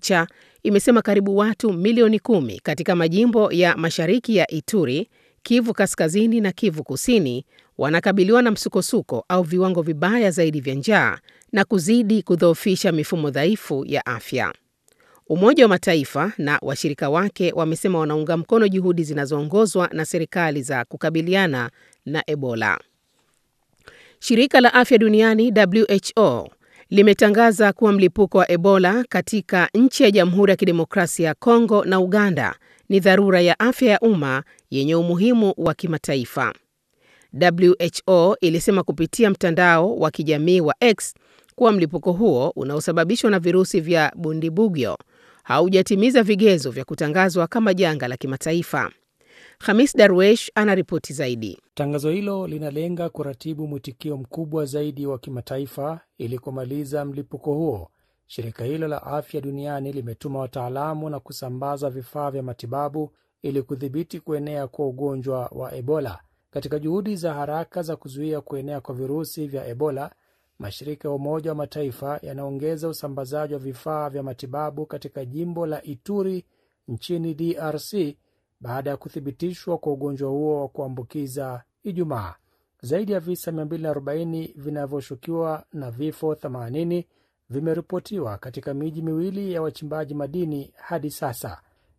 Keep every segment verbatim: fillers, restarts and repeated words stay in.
OCHA imesema karibu watu milioni kumi katika majimbo ya mashariki ya Ituri, Kivu Kaskazini na Kivu Kusini wanakabiliwa na msukosuko au viwango vibaya zaidi vya njaa na kuzidi kudhoofisha mifumo dhaifu ya afya. Umoja wa Mataifa na washirika wake wamesema wanaunga mkono juhudi zinazoongozwa na serikali za kukabiliana na Ebola. Shirika la Afya Duniani W H O limetangaza kuwa mlipuko wa Ebola katika nchi ya Jamhuri ya Kidemokrasia ya Kongo na Uganda ni dharura ya afya ya umma yenye umuhimu wa kimataifa. W H O ilisema kupitia mtandao wa kijamii wa X kuwa mlipuko huo unaosababishwa na virusi vya Bundibugyo haujatimiza vigezo vya kutangazwa kama janga la kimataifa. Khamis Darwesh anaripoti zaidi. Tangazo hilo linalenga kuratibu mwitikio mkubwa zaidi wa kimataifa ili kumaliza mlipuko huo. Shirika hilo la Afya Duniani limetuma wataalamu na kusambaza vifaa vya matibabu ili kudhibiti kuenea kwa ugonjwa wa Ebola. Katika juhudi za haraka za kuzuia kuenea kwa virusi vya Ebola, mashirika ya Umoja wa Mataifa yanaongeza usambazaji wa vifaa vya matibabu katika jimbo la Ituri nchini D R C baada ya kuthibitishwa kwa ugonjwa huo wa kuambukiza Ijumaa. Zaidi ya visa mia mbili na arobaini vinavyoshukiwa na vifo themanini vimeripotiwa katika miji miwili ya wachimbaji madini hadi sasa.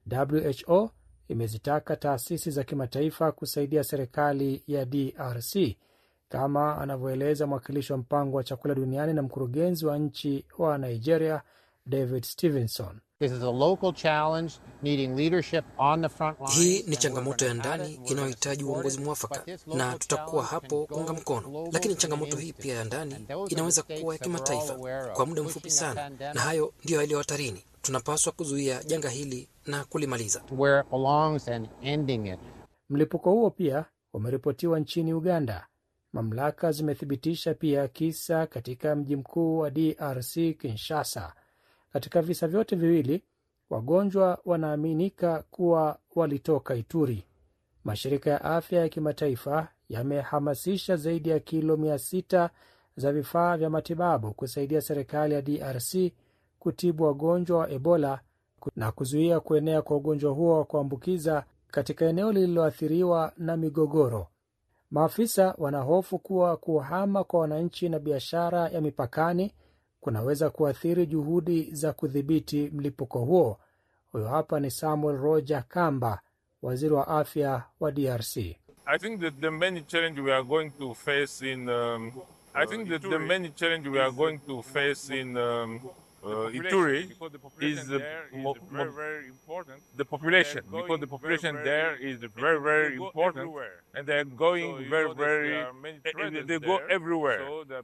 W H O imezitaka taasisi za kimataifa kusaidia serikali ya D R C, kama anavyoeleza mwakilishi wa mpango wa chakula duniani na mkurugenzi wa nchi wa Nigeria, David Stevenson. This is a local challenge needing leadership on the front line. Hii ni changamoto ya ndani inayohitaji uongozi mwafaka na tutakuwa hapo kuunga mkono. Lakini changamoto hii pia ya ndani inaweza kuwa ya kimataifa kwa muda mfupi sana, na hayo ndio yaliyo hatarini. Tunapaswa kuzuia janga hili na kulimaliza. Where it belongs and ending it. Mlipuko huo pia umeripotiwa nchini Uganda. Mamlaka zimethibitisha pia kisa katika mji mkuu wa D R C, Kinshasa. Katika visa vyote viwili, wagonjwa wanaaminika kuwa walitoka Ituri. Mashirika ya afya ya kimataifa yamehamasisha zaidi ya kilo mia sita za vifaa vya matibabu kusaidia serikali ya D R C kutibu wagonjwa wa Ebola na kuzuia kuenea kwa ugonjwa huo wa kuambukiza katika eneo lililoathiriwa na migogoro. Maafisa wanahofu kuwa kuhama kwa wananchi na biashara ya mipakani kunaweza kuathiri juhudi za kudhibiti mlipuko huo. Huyo hapa ni Samuel Roger Kamba, waziri wa afya wa D R C. I think that the main challenge we are going to face in um, I think that the main challenge we are going to face in um, uh, Ituri is the mo- very, very important. The population, because the population there is very, very important, and they are going very, very. They go everywhere.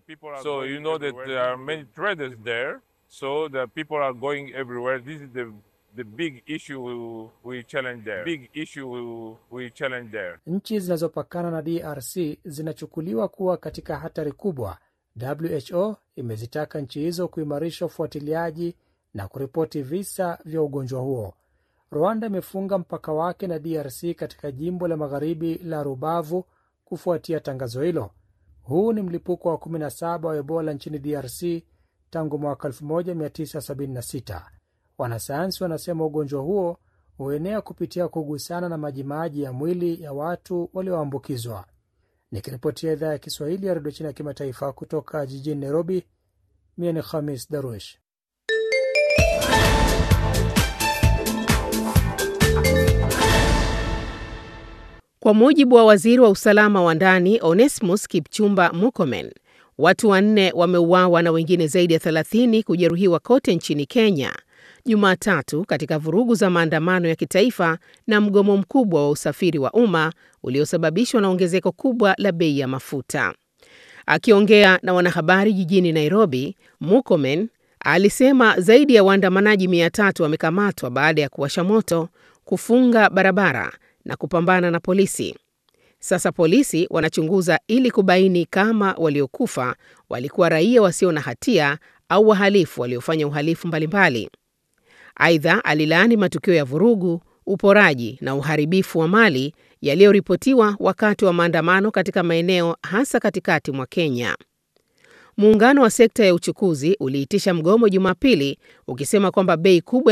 So you know that there are many traders there. So the people are going everywhere. This is the the big issue we challenge there. Big issue we challenge there. Nchi zinazopakana na D R C zinachukuliwa kuwa katika hatari kubwa. W H O imezitaka nchi hizo kuimarisha ufuatiliaji na kuripoti visa vya ugonjwa huo. Rwanda imefunga mpaka wake na D R C katika jimbo la magharibi la Rubavu kufuatia tangazo hilo. Huu ni mlipuko wa kumi na saba wa Ebola nchini D R C tangu mwaka elfu moja mia tisa sabini na sita. Wanasayansi wanasema ugonjwa huo huenea kupitia kugusana na majimaji ya mwili ya watu walioambukizwa. Nikiripotia idhaa ya Kiswahili ya redio China ya kimataifa kutoka jijini Nairobi, mimi ni Khamis Darwesh. Kwa mujibu wa waziri wa usalama wa ndani Onesmus Kipchumba Murkomen, watu wanne wameuawa na wengine zaidi ya thelathini kujeruhiwa kote nchini Kenya Jumatatu katika vurugu za maandamano ya kitaifa na mgomo mkubwa wa usafiri wa umma uliosababishwa na ongezeko kubwa la bei ya mafuta. Akiongea na wanahabari jijini Nairobi, Murkomen alisema zaidi ya waandamanaji mia tatu wamekamatwa baada ya kuwasha moto, kufunga barabara na kupambana na polisi. Sasa polisi wanachunguza ili kubaini kama waliokufa walikuwa raia wasio na hatia au wahalifu waliofanya uhalifu mbalimbali. Aidha, alilaani matukio ya vurugu, uporaji na uharibifu wa mali yaliyoripotiwa wakati wa maandamano katika maeneo hasa katikati mwa Kenya. Muungano wa sekta ya uchukuzi uliitisha mgomo Jumapili ukisema kwamba bei kubwa